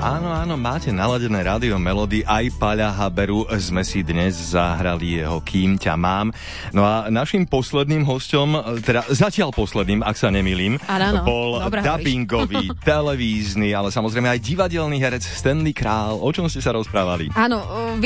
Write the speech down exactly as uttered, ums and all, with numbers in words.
Áno, áno, máte naladené rádio Melody, aj Paľa Haberu sme si dnes zahrali jeho Kým ťa mám. No a našim posledným hosťom, teda zatiaľ posledným, ak sa nemýlim, áno, bol dabingový, televízny, ale samozrejme aj divadelný herec Stanley Král. O čom ste sa rozprávali? Áno,